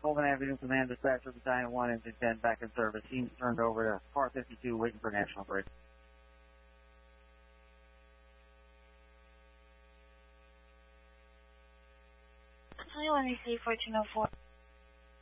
Colvin Avenue Command Dispatcher Battalion 1 Engine 10 back in service. Teams turned over to Car 52 waiting for national bridge. I want to say 1404.